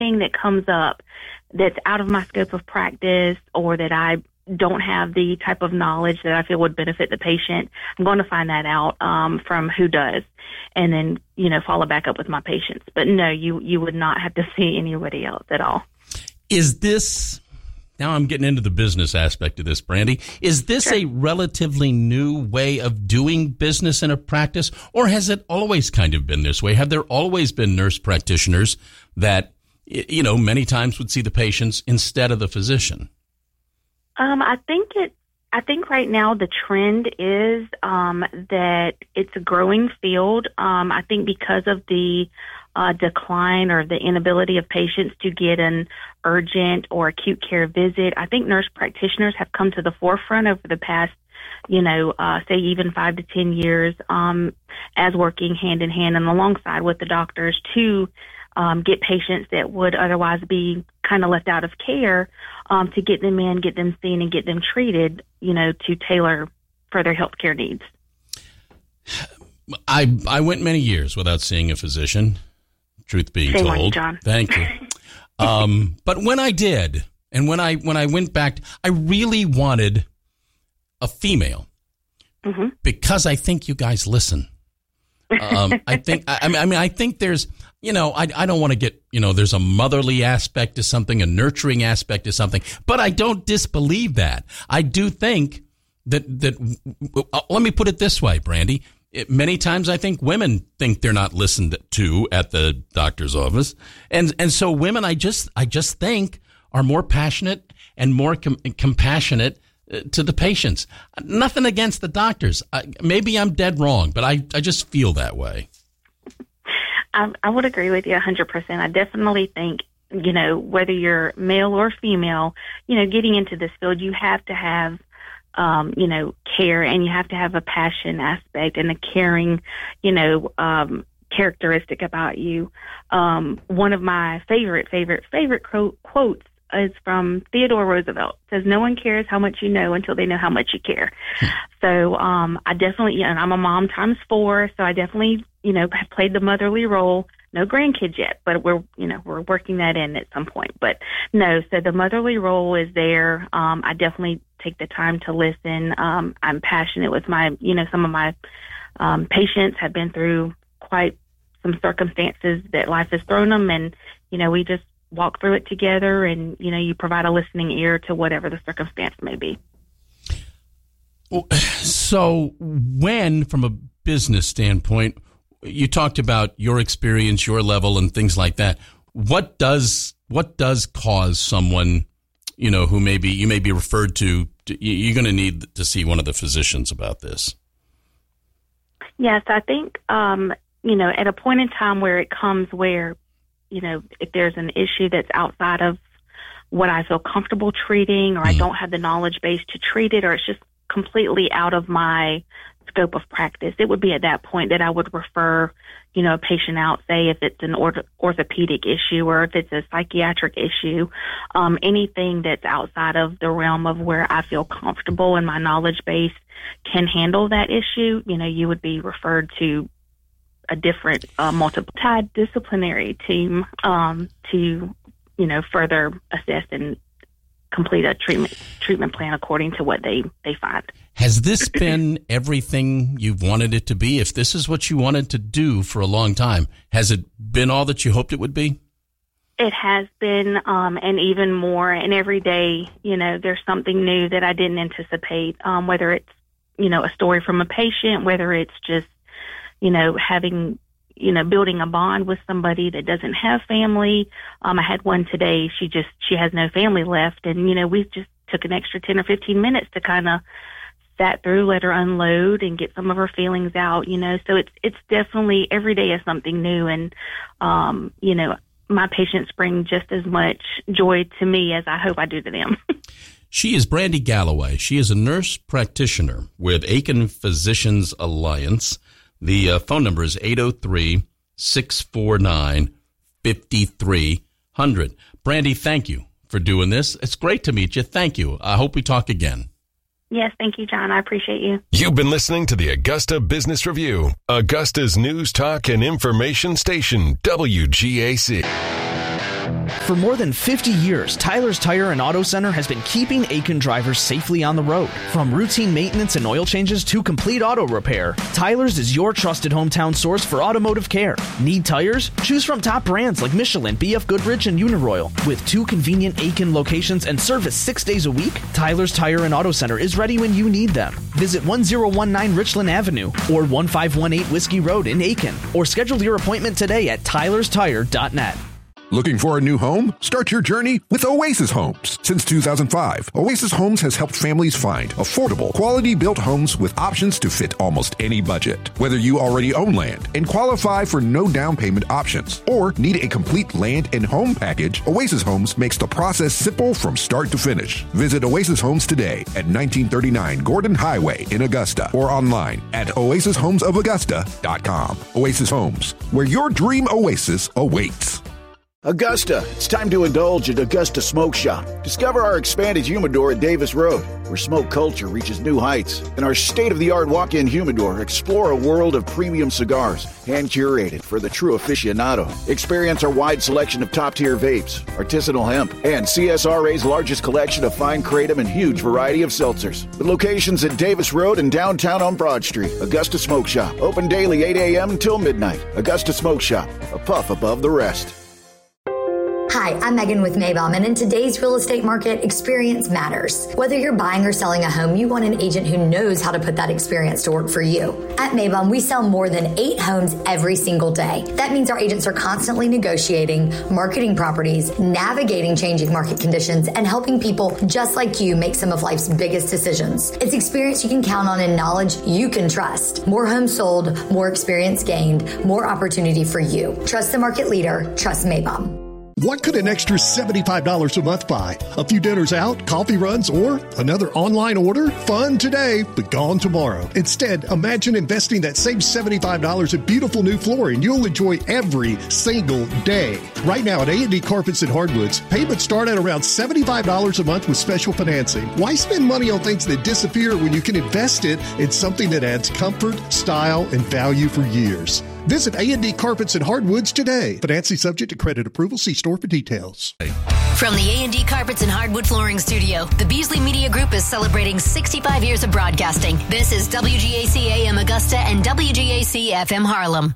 anything that comes up that's out of my scope of practice or that I don't have the type of knowledge that I feel would benefit the patient, I'm going to find that out from who does, and then, follow back up with my patients. But no, you would not have to see anybody else at all. Is this, now I'm getting into the business aspect of this, Brandy, is this Sure. a relatively new way of doing business in a practice, or has it always kind of been this way? Have there always been nurse practitioners that, many times would see the patients instead of the physician? I think right now the trend is that it's a growing field. I think because of the decline or the inability of patients to get an urgent or acute care visit, I think nurse practitioners have come to the forefront over the past, say even 5 to 10 years, as working hand in hand and alongside with the doctors to get patients that would otherwise be kind of left out of care, to get them in, get them seen, and get them treated, to tailor for their healthcare needs. I went many years without seeing a physician, truth being Shame told. on you, John. Thank you. But when I did, and when I went back, I really wanted a female, because I think you guys listen. I think there's, I don't want to get, there's a motherly aspect to something, a nurturing aspect to something, but I don't disbelieve that. I do think that let me put it this way, Brandy. Many times I think women think they're not listened to at the doctor's office. And so women, I just think are more passionate and more compassionate to the patients. Nothing against the doctors. Maybe I'm dead wrong, but I just feel that way. I would agree with you 100%. I definitely think, whether you're male or female, getting into this field, you have to have, care, and you have to have a passion aspect and a caring, characteristic about you. One of my favorite quotes is from Theodore Roosevelt. It says, "No one cares how much you know until they know how much you care." So I definitely, and I'm a mom times 4, so I definitely, have played the motherly role. No grandkids yet, but we're working that in at some point. But no, so the motherly role is there. I definitely take the time to listen. I'm passionate with my, some of my patients have been through quite some circumstances that life has thrown them, and, we just walk through it together, and, you provide a listening ear to whatever the circumstance may be. So when, from a business standpoint, you talked about your experience, your level, and things like that, what does cause someone, who you may be referred to, you're going to need to see one of the physicians about this? Yes, I think, at a point in time where it comes where, if there's an issue that's outside of what I feel comfortable treating, or I don't have the knowledge base to treat it, or it's just completely out of my scope of practice, it would be at that point that I would refer, a patient out, say if it's an orthopedic issue or if it's a psychiatric issue, anything that's outside of the realm of where I feel comfortable and my knowledge base can handle that issue, you would be referred to a different multidisciplinary team to, further assess and complete a treatment plan according to what they find. Has this been everything you've wanted it to be? If this is what you wanted to do for a long time, has it been all that you hoped it would be? It has been, and even more. And every day, there's something new that I didn't anticipate, whether it's, a story from a patient, whether it's just, having, building a bond with somebody that doesn't have family. I had one today. She has no family left. And, we just took an extra 10 or 15 minutes to kind of sat through, let her unload and get some of her feelings out, so it's definitely every day is something new. And, my patients bring just as much joy to me as I hope I do to them. She is Brandy Galloway. She is a nurse practitioner with Aiken Physicians Alliance. The phone number is 803-649-5300. Brandy, thank you for doing this. It's great to meet you. Thank you. I hope we talk again. Yes, thank you, John. I appreciate you. You've been listening to the Augusta Business Review, Augusta's news, talk, and information station, WGAC. For more than 50 years, Tyler's Tire and Auto Center has been keeping Aiken drivers safely on the road. From routine maintenance and oil changes to complete auto repair, Tyler's is your trusted hometown source for automotive care. Need tires? Choose from top brands like Michelin, BF Goodrich, and Uniroyal. With 2 convenient Aiken locations and service 6 days a week, Tyler's Tire and Auto Center is ready when you need them. Visit 1019 Richland Avenue or 1518 Whiskey Road in Aiken, or schedule your appointment today at tylerstire.net. Looking for a new home? Start your journey with Oasis Homes. Since 2005, Oasis Homes has helped families find affordable, quality-built homes with options to fit almost any budget. Whether you already own land and qualify for no down payment options, or need a complete land and home package, Oasis Homes makes the process simple from start to finish. Visit Oasis Homes today at 1939 Gordon Highway in Augusta, or online at oasishomesofaugusta.com. Oasis Homes, where your dream oasis awaits. Augusta, it's time to indulge at Augusta Smoke Shop. Discover our expanded humidor at Davis Road, where smoke culture reaches new heights. In our state-of-the-art walk-in humidor, explore a world of premium cigars, hand-curated for the true aficionado. Experience our wide selection of top-tier vapes, artisanal hemp, and CSRA's largest collection of fine kratom and huge variety of seltzers. The locations at Davis Road and downtown on Broad Street. Augusta Smoke Shop, open daily 8 a.m. until midnight. Augusta Smoke Shop, a puff above the rest. Hi, I'm Megan with Maybaum, and in today's real estate market, experience matters. Whether you're buying or selling a home, you want an agent who knows how to put that experience to work for you. At Maybaum, we sell more than 8 homes every single day. That means our agents are constantly negotiating, marketing properties, navigating changing market conditions, and helping people just like you make some of life's biggest decisions. It's experience you can count on and knowledge you can trust. More homes sold, more experience gained, more opportunity for you. Trust the market leader. Trust Maybaum. What could an extra $75 a month buy? A few dinners out, coffee runs, or another online order? Fun today, but gone tomorrow. Instead, imagine investing that same $75 in beautiful new flooring you'll enjoy every single day. Right now at A&D Carpets and Hardwoods, payments start at around $75 a month with special financing. Why spend money on things that disappear when you can invest it in something that adds comfort, style, and value for years? Visit A&D Carpets and Hardwoods today. Financing subject to credit approval. See store for details. From the A&D Carpets and Hardwood Flooring Studio, the Beasley Media Group is celebrating 65 years of broadcasting. This is WGAC AM Augusta and WGAC FM Harlem.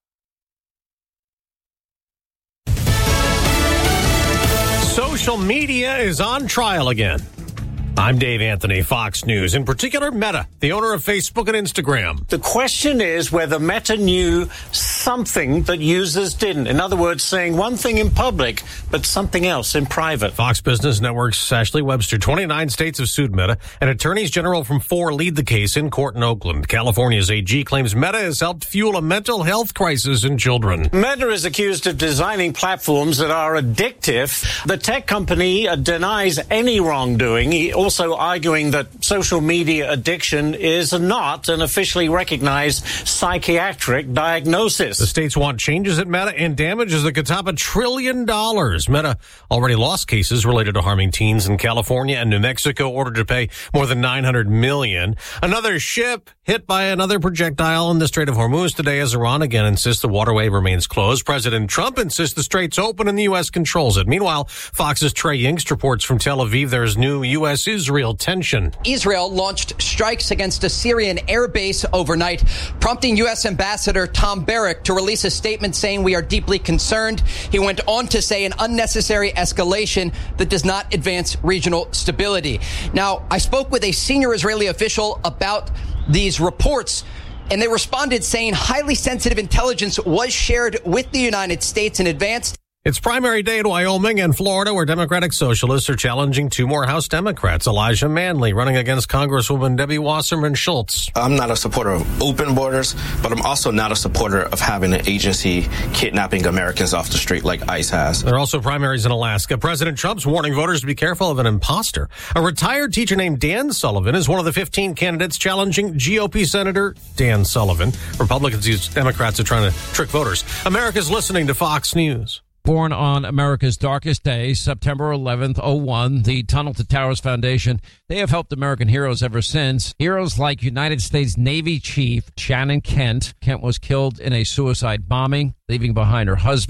Social media is on trial again. I'm Dave Anthony, Fox News. In particular, Meta, the owner of Facebook and Instagram. The question is whether Meta knew something that users didn't. In other words, saying one thing in public, but something else in private. Fox Business Network's Ashley Webster. 29 states have sued Meta, and attorneys general from 4 lead the case in court in Oakland. California's AG claims Meta has helped fuel a mental health crisis in children. Meta is accused of designing platforms that are addictive. The tech company denies any wrongdoing, also arguing that social media addiction is not an officially recognized psychiatric diagnosis. The states want changes at Meta and damages that could top $1 trillion. Meta already lost cases related to harming teens in California and New Mexico, ordered to pay more than $900 million. Another ship hit by another projectile in the Strait of Hormuz today as Iran again insists the waterway remains closed. President Trump insists the strait's open and the U.S. controls it. Meanwhile, Fox's Trey Yingst reports from Tel Aviv there's new U.S.-Israel tension. Israel launched strikes against a Syrian air base overnight, prompting U.S. Ambassador Tom Barrack to release a statement saying we are deeply concerned. He went on to say an unnecessary escalation that does not advance regional stability. Now, I spoke with a senior Israeli official about these reports, and they responded saying highly sensitive intelligence was shared with the United States in advance. It's primary day in Wyoming and Florida, where Democratic Socialists are challenging 2 more House Democrats. Elijah Manley running against Congresswoman Debbie Wasserman Schultz. I'm not a supporter of open borders, but I'm also not a supporter of having an agency kidnapping Americans off the street like ICE has. There are also primaries in Alaska. President Trump's warning voters to be careful of an imposter. A retired teacher named Dan Sullivan is one of the 15 candidates challenging GOP Senator Dan Sullivan. Republicans use Democrats are trying to trick voters. America's listening to Fox News. Born on America's darkest day, September 11th, 01, the Tunnel to Towers Foundation, they have helped American heroes ever since. Heroes like United States Navy Chief Shannon Kent. Kent was killed in a suicide bombing, leaving behind her husband,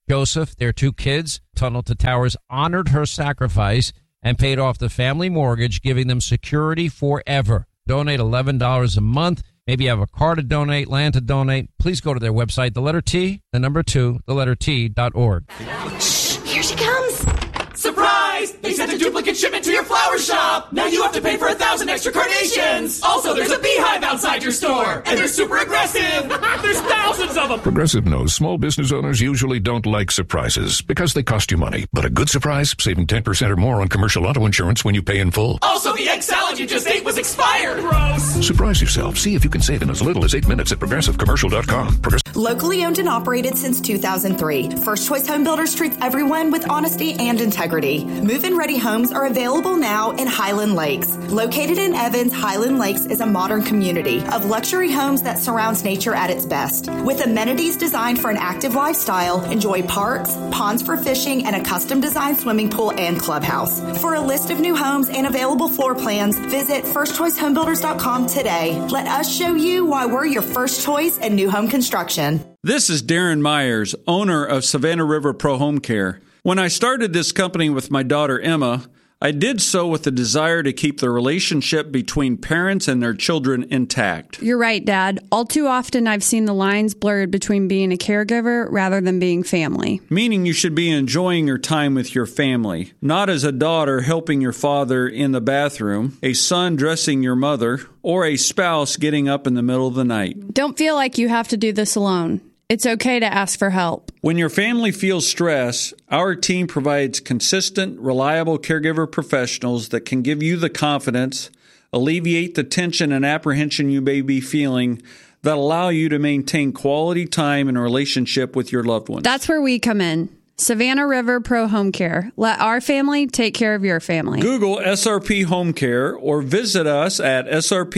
Joseph, their 2 kids. Tunnel to Towers honored her sacrifice and paid off the family mortgage, giving them security forever. Donate $11 a month. Maybe you have a car to donate, land to donate. Please go to their website, the letter T, the number 2, the letter T.org. Shh, here she comes. Surprise! They sent a duplicate shipment to your flower shop. Now you have to pay for 1,000 extra carnations. Also, there's a beehive outside your store, and they're super aggressive. There's thousands of them. Progressive knows small business owners usually don't like surprises because they cost you money. But a good surprise, saving 10% or more on commercial auto insurance when you pay in full. Also, the egg salad you just ate was expired. Gross. Surprise yourself. See if you can save in as little as 8 minutes at progressivecommercial.com. Locally owned and operated since 2003, First Choice Home Builders treats everyone with honesty and integrity. Move-in ready homes are available now in Highland Lakes. Located in Evans, Highland Lakes is a modern community of luxury homes that surrounds nature at its best. With amenities designed for an active lifestyle, enjoy parks, ponds for fishing, and a custom-designed swimming pool and clubhouse. For a list of new homes and available floor plans, visit firstchoicehomebuilders.com today. Let us show you why we're your first choice in new home construction. This is Darren Myers, owner of Savannah River Pro Home Care. When I started this company with my daughter Emma, I did so with the desire to keep the relationship between parents and their children intact. You're right, Dad. All too often I've seen the lines blurred between being a caregiver rather than being family. Meaning you should be enjoying your time with your family, not as a daughter helping your father in the bathroom, a son dressing your mother, or a spouse getting up in the middle of the night. Don't feel like you have to do this alone. It's okay to ask for help. When your family feels stress, our team provides consistent, reliable caregiver professionals that can give you the confidence, alleviate the tension and apprehension you may be feeling, that allow you to maintain quality time and relationship with your loved ones. That's where we come in. Savannah River Pro Home Care. Let our family take care of your family. Google SRP Home Care or visit us at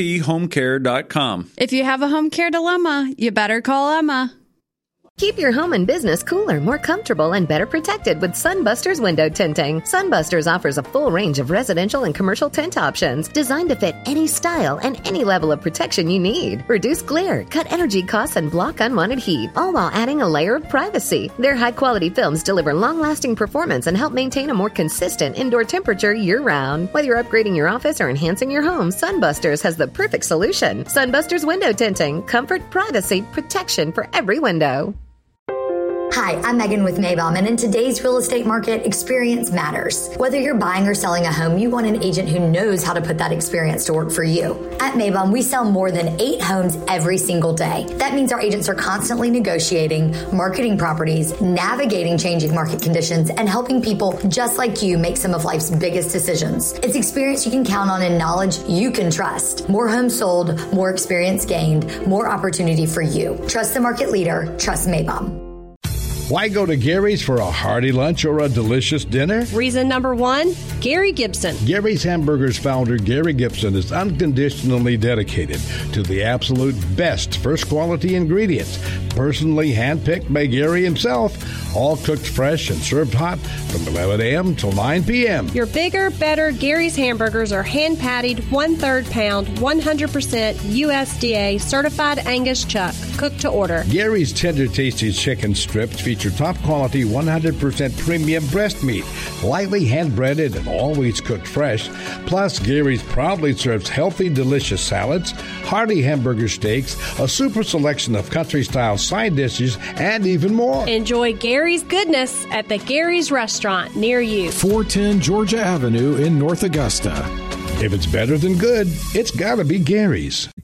srphomecare.com. If you have a home care dilemma, you better call Emma. Keep your home and business cooler, more comfortable, and better protected with Sunbusters window tinting. Sunbusters offers a full range of residential and commercial tint options designed to fit any style and any level of protection you need. Reduce glare, cut energy costs, and block unwanted heat, all while adding a layer of privacy. Their high-quality films deliver long-lasting performance and help maintain a more consistent indoor temperature year-round. Whether you're upgrading your office or enhancing your home, Sunbusters has the perfect solution. Sunbusters window tinting. Comfort, privacy, protection for every window. Hi, I'm Megan with Maybaum, and in today's real estate market, experience matters. Whether you're buying or selling a home, you want an agent who knows how to put that experience to work for you. At Maybaum, we sell more than 8 homes every single day. That means our agents are constantly negotiating, marketing properties, navigating changing market conditions, and helping people just like you make some of life's biggest decisions. It's experience you can count on and knowledge you can trust. More homes sold, more experience gained, more opportunity for you. Trust the market leader. Trust Maybaum. Why go to Gary's for a hearty lunch or a delicious dinner? Reason number 1, Gary Gibson. Gary's Hamburgers founder Gary Gibson is unconditionally dedicated to the absolute best first quality ingredients, personally handpicked by Gary himself, all cooked fresh and served hot from 11 a.m. till 9 p.m. Your bigger, better Gary's hamburgers are hand-patted, 1/3 pound, 100% USDA certified Angus chuck, cooked to order. Gary's tender, tasty chicken strips feature top-quality 100% premium breast meat, lightly hand-breaded and always cooked fresh. Plus, Gary's proudly serves healthy, delicious salads, hearty hamburger steaks, a super selection of country-style side dishes, and even more. Enjoy Gary's goodness at the Gary's Restaurant near you. 410 Georgia Avenue in North Augusta. If it's better than good, it's got to be Gary's.